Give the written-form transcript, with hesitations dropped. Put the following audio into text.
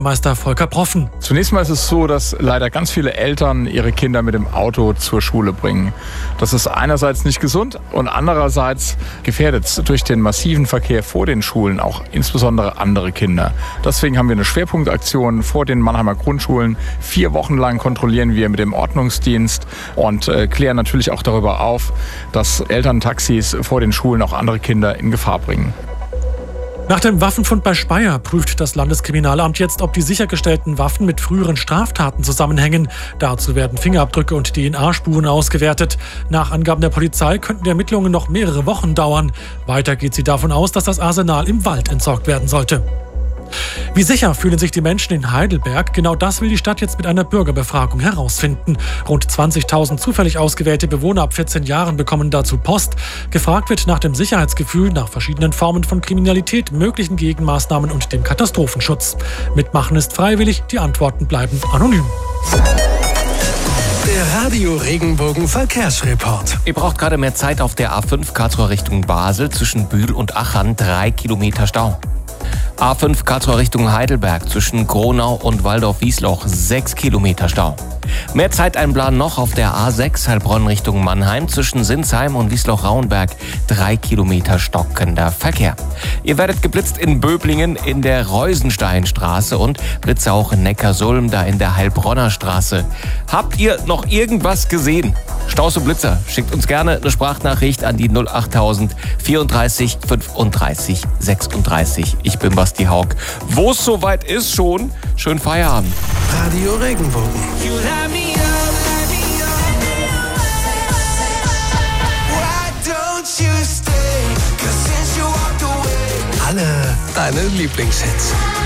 Meister Volker Proffen. Zunächst mal ist es so, dass leider ganz viele Eltern ihre Kinder mit dem Auto zur Schule bringen. Das ist einerseits nicht gesund und andererseits gefährdet durch den massiven Verkehr vor den Schulen auch insbesondere andere Kinder. Deswegen haben wir eine Schwerpunktaktion vor den Mannheimer Grundschulen. 4 Wochen lang kontrollieren wir mit dem Ordnungsdienst und klären natürlich auch darüber auf, dass Elterntaxis vor den Schulen auch andere Kinder in Gefahr bringen. Nach dem Waffenfund bei Speyer prüft das Landeskriminalamt jetzt, ob die sichergestellten Waffen mit früheren Straftaten zusammenhängen. Dazu werden Fingerabdrücke und DNA-Spuren ausgewertet. Nach Angaben der Polizei könnten die Ermittlungen noch mehrere Wochen dauern. Weiter geht sie davon aus, dass das Arsenal im Wald entsorgt werden sollte. Wie sicher fühlen sich die Menschen in Heidelberg? Genau das will die Stadt jetzt mit einer Bürgerbefragung herausfinden. Rund 20.000 zufällig ausgewählte Bewohner ab 14 Jahren bekommen dazu Post. Gefragt wird nach dem Sicherheitsgefühl, nach verschiedenen Formen von Kriminalität, möglichen Gegenmaßnahmen und dem Katastrophenschutz. Mitmachen ist freiwillig, die Antworten bleiben anonym. Der Radio Regenbogen Verkehrsreport. Ihr braucht gerade mehr Zeit auf der A5 Karlsruhe Richtung Basel zwischen Bühl und Achern, 3 Kilometer Stau. A5 Karlsruhe Richtung Heidelberg zwischen Gronau und Waldorf-Wiesloch, 6 Kilometer Stau. Mehr Zeiteinplan noch auf der A6 Heilbronn Richtung Mannheim zwischen Sinsheim und Wiesloch-Rauenberg, 3 Kilometer stockender Verkehr. Ihr werdet geblitzt in Böblingen in der Reusensteinstraße und Blitze auch in Neckarsulm, da in der Heilbronner Straße. Habt ihr noch irgendwas gesehen? Staus und Blitzer, schickt uns gerne eine Sprachnachricht an die 08000 34 35 36. Ich bin Basti Haug. Wo es soweit ist schon, schönen Feierabend. Radio Regenbogen. Alle deine Lieblingshits.